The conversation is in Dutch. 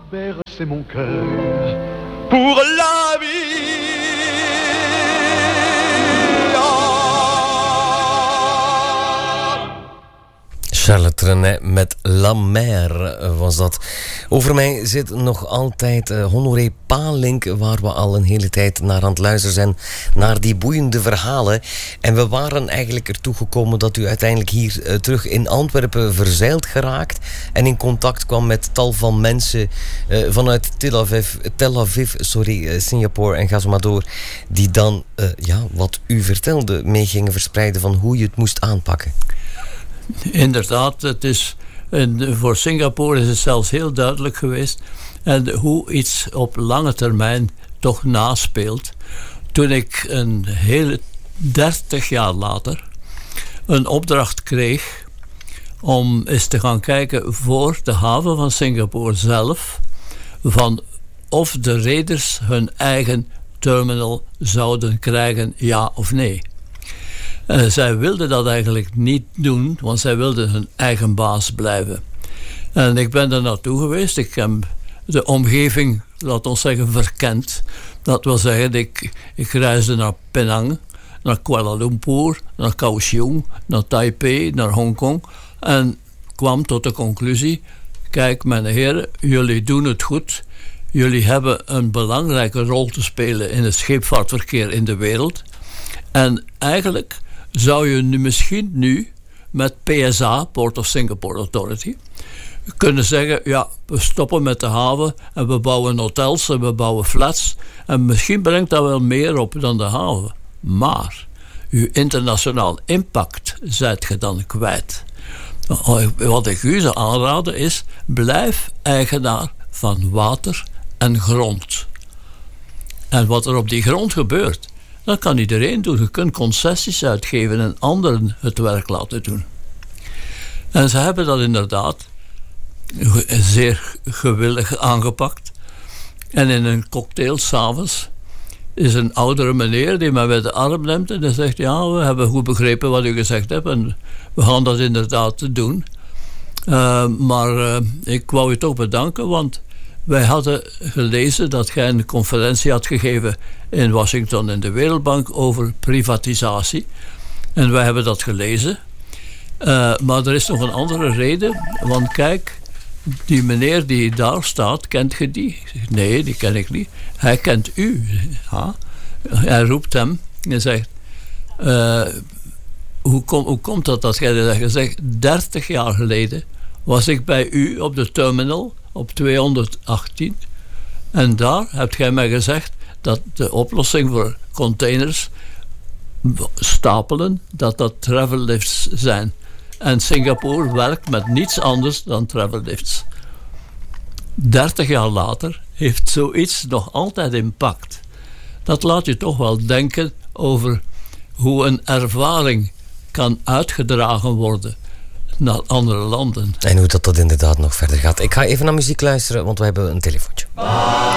bercer mon cœur pour la vie. Charles Trenet met La Mer was dat. Over mij zit nog altijd Honoré Palink, waar we al een hele tijd naar aan het luisteren zijn, naar die boeiende verhalen. En we waren eigenlijk ertoe gekomen dat u uiteindelijk hier terug in Antwerpen verzeild geraakt en in contact kwam met tal van mensen vanuit Tel Aviv, Singapore en ga zo maar door, die dan wat u vertelde mee gingen verspreiden van hoe je het moest aanpakken. Inderdaad, het is, voor Singapore is het zelfs heel duidelijk geweest en hoe iets op lange termijn toch naspeelt. Toen ik een hele 30 jaar later een opdracht kreeg om eens te gaan kijken voor de haven van Singapore zelf van of de reders hun eigen terminal zouden krijgen, ja of nee. Zij wilden dat eigenlijk niet doen, want zij wilden hun eigen baas blijven. En ik ben er naartoe geweest. Ik heb de omgeving, laat ons zeggen, verkend. Dat wil zeggen, ik reisde naar Penang, naar Kuala Lumpur, naar Kaohsiung, naar Taipei, naar Hongkong. En kwam tot de conclusie, kijk mijn heren, jullie doen het goed. Jullie hebben een belangrijke rol te spelen in het scheepvaartverkeer in de wereld. En eigenlijk zou je misschien nu met PSA, Port of Singapore Authority, kunnen zeggen, ja, we stoppen met de haven en we bouwen hotels en we bouwen flats. En misschien brengt dat wel meer op dan de haven. Maar uw internationaal impact zijt je dan kwijt. Wat ik u zou aanraden is, blijf eigenaar van water en grond. En wat er op die grond gebeurt, dat kan iedereen doen. Je kunt concessies uitgeven en anderen het werk laten doen. En ze hebben dat inderdaad zeer gewillig aangepakt. En in een cocktail 's avonds is een oudere meneer die mij bij de arm neemt en die zegt, ja, we hebben goed begrepen wat u gezegd hebt en we gaan dat inderdaad doen. Maar ik wou u toch bedanken, want wij hadden gelezen dat jij een conferentie had gegeven in Washington in de Wereldbank over privatisatie. En wij hebben dat gelezen. Maar er is nog een andere reden. Want kijk, die meneer die daar staat, kent je die? Nee, die ken ik niet. Hij kent u. Ja. Hij roept hem en zegt, hoe komt dat jij dat gezegd? 30 jaar geleden was ik bij u op de terminal op 218 en daar hebt jij mij gezegd dat de oplossing voor containers stapelen, dat travel lifts zijn. En Singapore werkt met niets anders dan travel lifts. 30 jaar later heeft zoiets nog altijd impact. Dat laat je toch wel denken over hoe een ervaring kan uitgedragen worden naar andere landen. En hoe dat inderdaad nog verder gaat. Ik ga even naar muziek luisteren, want we hebben een telefoontje.